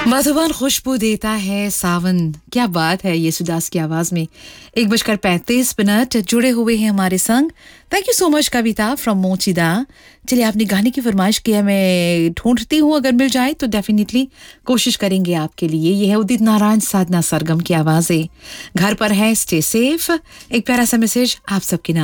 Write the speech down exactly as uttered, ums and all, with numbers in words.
मधुबन खुशबू देता है सावन, क्या बात है येसुदास की आवाज में। एक बजकर पैंतीस मिनट जुड़े हुए हैं हमारे संग। Thank you so much Kavita from मोचिदा। चलिए, आपने गाने की फरमाइश किया, मैं ढूंढती हूँ, अगर मिल जाए तो डेफिनेटली कोशिश करेंगे आपके लिए। ये है उदित नारायण साधना सरगम की आवाजें। घर पर है, स्टे सेफ। एक प्यारा सा मैसेज आप सबके नाम।